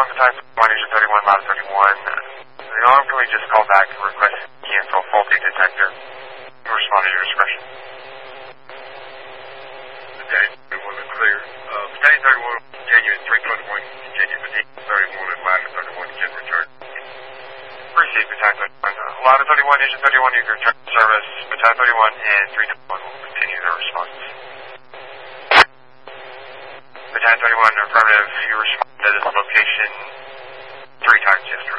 Battalion 31, Agent 31, Loud 31. The alarm can we just call back to request cancel faulty detector? You respond at your discretion. Battalion 31 is clear. Battalion 31 continue at 321, continue with 31 and Loud 31 can return. Appreciate Battalion 31. Loud 31, Agent 31, you can return to service. Battalion 31 and 321 will continue their response. Battalion 31, affirmative. You responded to this location 3 times yesterday.